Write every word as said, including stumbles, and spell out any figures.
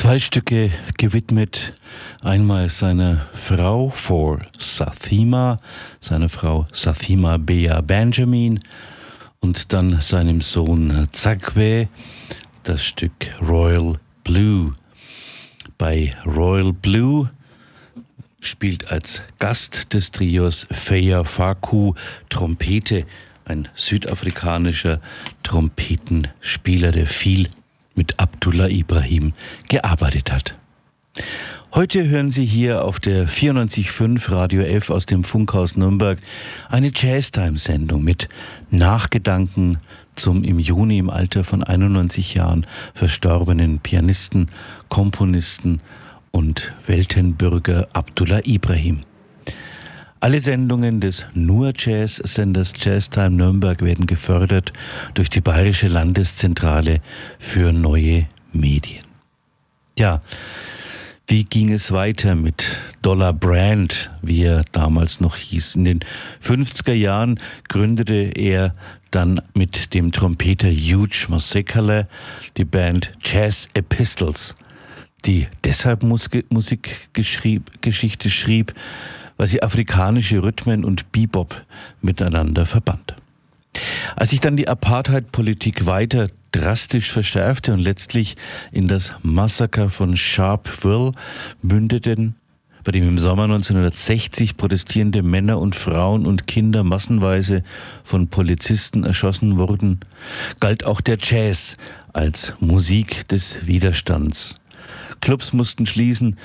Zwei Stücke gewidmet, einmal seiner Frau vor Sathima, seiner Frau Sathima Bea Benjamin und dann seinem Sohn Zagwe, das Stück Royal Blue. Bei Royal Blue spielt als Gast des Trios Feya Faku Trompete, ein südafrikanischer Trompetenspieler, der viel mit Abdullah Ibrahim gearbeitet hat. Heute hören Sie hier auf der vierundneunzig Komma fünf Radio F aus dem Funkhaus Nürnberg eine Jazztime-Sendung mit Nachgedanken zum im Juni im Alter von einundneunzig Jahren verstorbenen Pianisten, Komponisten und Weltenbürger Abdullah Ibrahim. Alle Sendungen des Nur Jazz-Senders Jazztime Nürnberg werden gefördert durch die Bayerische Landeszentrale für neue Medien. Ja, wie ging es weiter mit Dollar Brand, wie er damals noch hieß? In den fünfziger Jahren gründete er dann mit dem Trompeter Hugh Masekela die Band Jazz Epistles, die deshalb Musikgeschichte schrieb, weil sie afrikanische Rhythmen und Bebop miteinander verband. Als sich dann die Apartheid-Politik weiter drastisch verschärfte und letztlich in das Massaker von Sharpeville mündeten, bei dem im Sommer neunzehnhundertsechzig protestierende Männer und Frauen und Kinder massenweise von Polizisten erschossen wurden, galt auch der Jazz als Musik des Widerstands. Clubs mussten schließen,